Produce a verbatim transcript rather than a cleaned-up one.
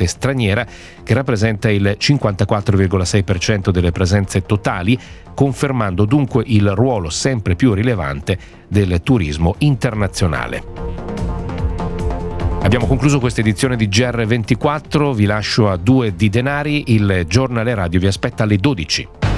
componente straniera che rappresenta il cinquantaquattro virgola sei per cento delle presenze totali, confermando dunque il ruolo sempre più rilevante del turismo internazionale. Abbiamo concluso questa edizione di G R ventiquattro, vi lascio a due di denari, il giornale radio vi aspetta alle dodici.